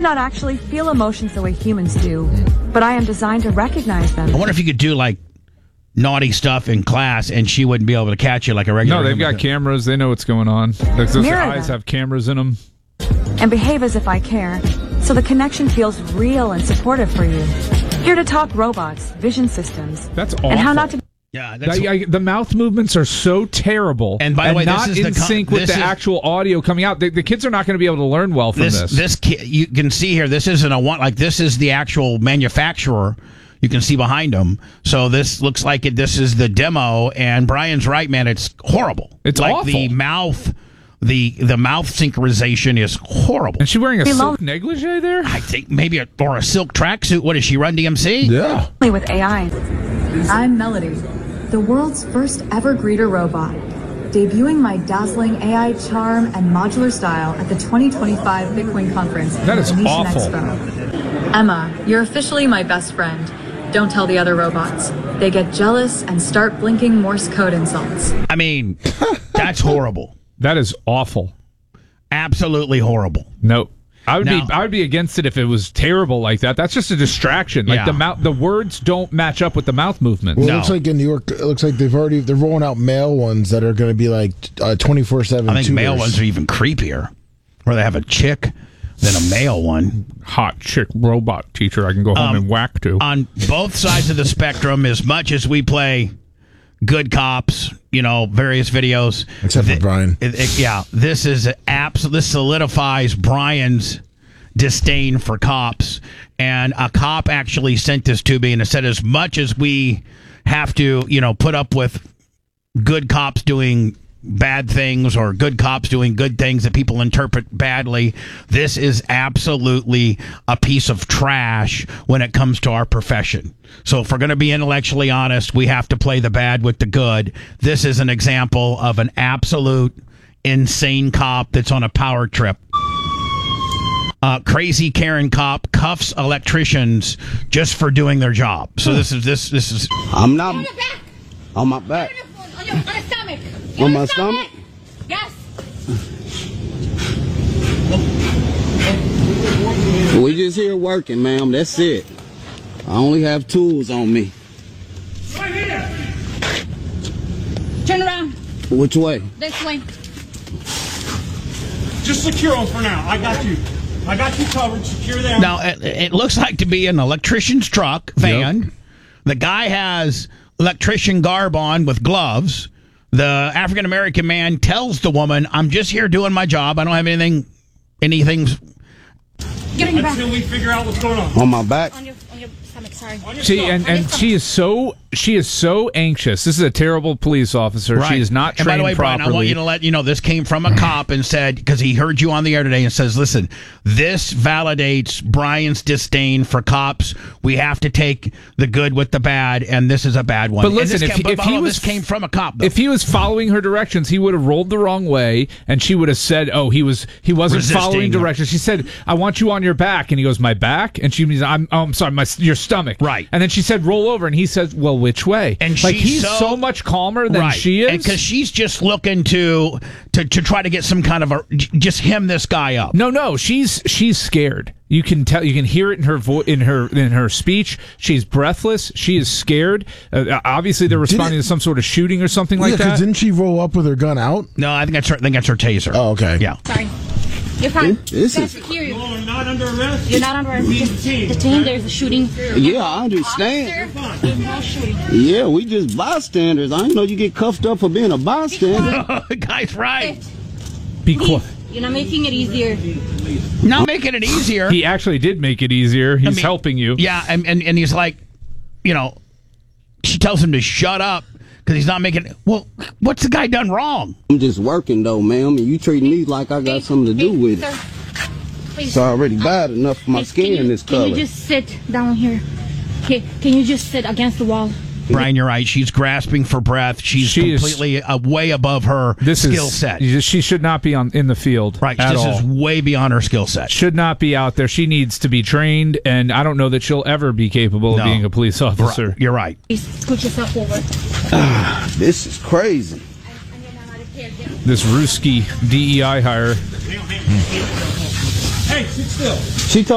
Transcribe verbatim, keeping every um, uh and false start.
not actually feel emotions the way humans do, but I am designed to recognize them. I wonder if you could do like naughty stuff in class and she wouldn't be able to catch you like a regular. No, they've got cameras. They know what's going on. Those Mirror eyes them. have cameras in them. And behave as if I care, so the connection feels real and supportive for you. Here to talk robots, vision systems. That's awful. And how not to... Yeah, that's, I, I, the mouth movements are so terrible, and by the way, not this is in the com- sync with this the is, actual audio coming out. The, the kids are not going to be able to learn well from this. this. This ki- you can see here. This isn't a one. Like this is the actual manufacturer. You can see behind them. So this looks like it. This is the demo. And Brian's right, man. It's horrible. It's like awful. the mouth. The the mouth synchronization is horrible. And she wearing a Below- silk negligee there? I think maybe a, or a silk tracksuit. What does she run D M C? Yeah. with A I. I'm Melody, the world's first ever greeter robot, debuting my dazzling A I charm and modular style at the twenty twenty-five Bitcoin conference That in is Venetian awful. Expo. Emma, you're officially my best friend. Don't tell the other robots. They get jealous and start blinking Morse code insults. I mean, that's horrible. That is awful. Absolutely horrible. No. I would Now- be I would be against it if it was terrible like that. That's just a distraction. Like Yeah. the mouth the words don't match up with the mouth movements. Well, No. it looks like in New York, it looks like they've already they're rolling out male ones that are going to be like twenty four seven. I think male ones are even creepier, where they have a chick than a male one. Hot chick robot teacher I can go home Um, and whack to. On both sides of the spectrum, as much as we play good cops, you know, various videos. Except for thi- Brian. it- it- yeah, this is abs- This solidifies Brian's disdain for cops. And a cop actually sent this to me and it said, as much as we have to, you know, put up with good cops doing bad things or good cops doing good things that people interpret badly, this is absolutely a piece of trash when it comes to our profession. So if we're going to be intellectually honest, we have to play the bad with the good. This is an example of an absolute insane cop that's on a power trip. Uh, crazy Karen cop cuffs electricians just for doing their job. So this is this this is I'm not On your back. on my back. On your, on your stomach. On Your my stomach? Yes. We just here working, ma'am. That's it. I only have tools on me. Right here. Turn around. Which way? This way. Just secure them for now. I got you. I got you covered. Secure them. now it, it looks like to be an electrician's truck van. The guy has electrician garb on with gloves. The African American man tells the woman, "I'm just here doing my job. I don't have anything, anything." Get on your back. Until we figure out what's going on. On my back? On your, on your stomach. Sorry. On your See, stomach. and, and she is so she is so anxious. This is a terrible police officer. She is not And trained by the way, Brian, properly. I want you to let you know this came from a cop and said, because he heard you on the air today and says, listen, this validates Brian's disdain for cops. We have to take the good with the bad, and this is a bad one. But And listen, this if, came- but if hold he on, was this came from a cop, though. if he was following her directions, he would have rolled the wrong way, and she would have said, "Oh, he was he wasn't Resisting. following directions." She said, "I want you on your back," and he goes, "My back," and she means, "I'm oh, I'm sorry, my your stomach." Right. And then she said, "Roll over," and he says, "Well, which way?" And like she's he's so- so, much calmer than right. she is. because she's just looking to, to to try to get some kind of a just hem this guy up. No, no, she's she's scared. You can tell, you can hear it in her vo- in her in her speech. She's breathless. She is scared. Uh, obviously, they're responding it- to some sort of shooting or something Yeah, like because that. didn't she roll up with her gun out? No, I think that's her. I think that's her taser. Oh, okay. Yeah. Sorry. You're fine. This Gonna is- secure you. You're not under arrest. You're not under arrest. We Just team. detain. There's a shooting. Yeah, I understand. Officer, there's no shooting. Yeah, we just bystanders. I didn't know you get cuffed up for being a bystander. the guy's right. Be Please. quiet. You're not making it easier. Not making it easier. He actually did make it easier. He's I mean, helping you. Yeah, and, and, and he's like, you know, she tells him to shut up because he's not making. Well, what's the guy done wrong? I'm just working though, ma'am, and you treating me like I got something to do with it. Sir, please. It's already bad enough for my Hey, skin can you, this Can color. you just sit down here? Okay, can you just sit against the wall? Brian, you're right. She's grasping for breath. She's She is- completely uh, way above her This skill is set. She should not be on in the field. Right. At This all. is way beyond her skill set. Should not be out there. She needs to be trained, and I don't know that she'll ever be capable No. of being a police officer. Right. You're right. Please scoot yourself over. This is crazy. This Ruski D E I hire. Hey, sit still. She told